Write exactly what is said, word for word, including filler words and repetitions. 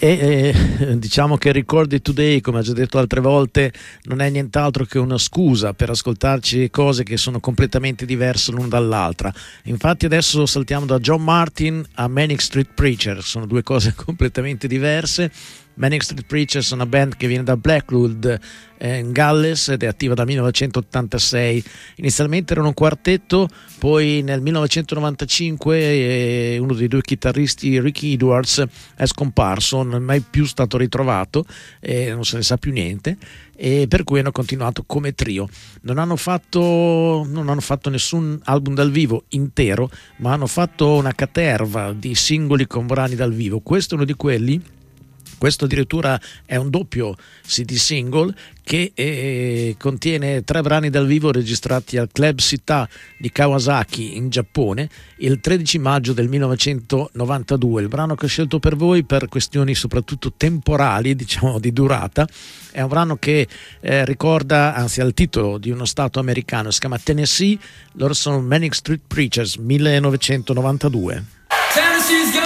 E eh, diciamo che Record It Today, come ho già detto altre volte, non è nient'altro che una scusa per ascoltarci cose che sono completamente diverse l'una dall'altra. Infatti adesso saltiamo da John Martin a Manic Street Preachers, sono due cose completamente diverse. Manic Street Preachers è una band che viene da Blackwood eh, in Galles ed è attiva dal millenovecentottantasei. Inizialmente erano un quartetto, poi nel millenovecentonovantacinque eh, uno dei due chitarristi, Ricky Edwards, è scomparso, non è mai più stato ritrovato, eh, non se ne sa più niente, e per cui hanno continuato come trio. Non hanno fatto non hanno fatto nessun album dal vivo intero, ma hanno fatto una caterva di singoli con brani dal vivo. Questo è uno di quelli. Questo addirittura è un doppio C D single che eh, contiene tre brani dal vivo registrati al Club Città di Kawasaki in Giappone il tredici maggio del millenovecentonovantadue. Il brano che ho scelto per voi, per questioni soprattutto temporali, diciamo di durata, è un brano che eh, ricorda, anzi ha il titolo di uno stato americano, si chiama Tennessee. Loro sono Manic Street Preachers, millenovecentonovantadue. Tennessee's